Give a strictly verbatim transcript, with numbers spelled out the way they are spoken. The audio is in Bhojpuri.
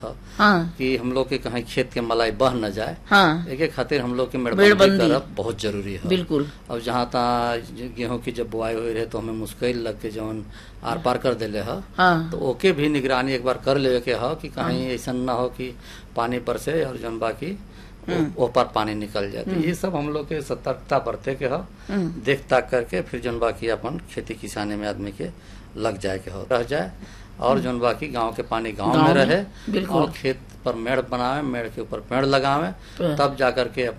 हाँ। कि हम लोग के कहीं खेत के मलाई बह न जाए। हाँ। एके खातिर हम लोग के मेड़बंदी मेड़बंदी करब बहुत जरूरी है। बिल्कुल। अब जहाँ तहाँ गेहूं की जब बुआई हुई रहे तो हमें मुश्किल लग के जौन आर पार कर देले ह हाँ। तो ओके भी निगरानी एक बार कर लेवे के ह कि कहीं ऐसा न हो कि पानी बरसे और जौन बाकी ओ पर पानी निकल जाए। तो ये सब हम लोग के सतर्कता बरते के ह देख ताक करके फिर जौन बाकी अपन खेती किसानी में आदमी के लग जाए के हो रह जाए और जौन बाकी गांव के पानी गांव में रहे बिल्कुल। और खेत पर मेड़ बनावे, मेड़ के ऊपर पेड़ लगावे, तब जाकर के